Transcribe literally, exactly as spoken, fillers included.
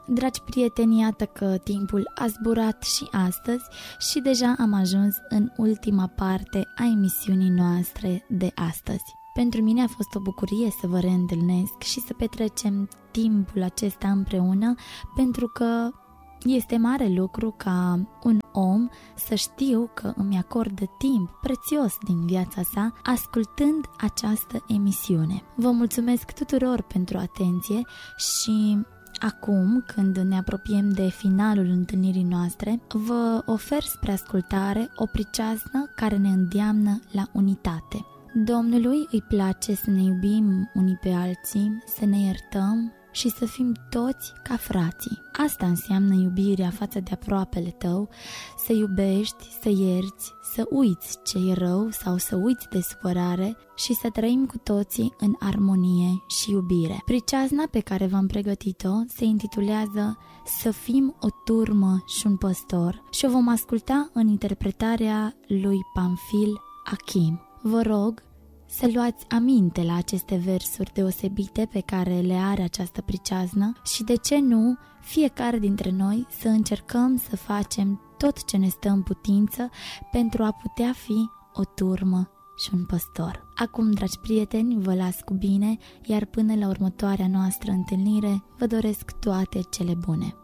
Dragi prieteni, iată că timpul a zburat și astăzi și deja am ajuns în ultima parte a emisiunii noastre de astăzi. Pentru mine a fost o bucurie să vă reîntâlnesc și să petrecem timpul acesta împreună, pentru că este mare lucru ca un om să știu că îmi acordă timp prețios din viața sa ascultând această emisiune. Vă mulțumesc tuturor pentru atenție și acum, când ne apropiem de finalul întâlnirii noastre, vă ofer spre ascultare o priceaznă care ne îndeamnă la unitate. Domnului îi place să ne iubim unii pe alții, să ne iertăm și să fim toți ca frații. Asta înseamnă iubirea față de aproapele tău, să iubești, să ierți, să uiți ce e rău sau să uiți de supărare și să trăim cu toții în armonie și iubire. Priceazna pe care v-am pregătit-o se intitulează Să fim o turmă și un păstor și o vom asculta în interpretarea lui Pamfil Achim. Vă rog să luați aminte la aceste versuri deosebite pe care le are această priceaznă și, de ce nu, fiecare dintre noi să încercăm să facem tot ce ne stă în putință pentru a putea fi o turmă și un păstor. Acum, dragi prieteni, vă las cu bine, iar până la următoarea noastră întâlnire vă doresc toate cele bune.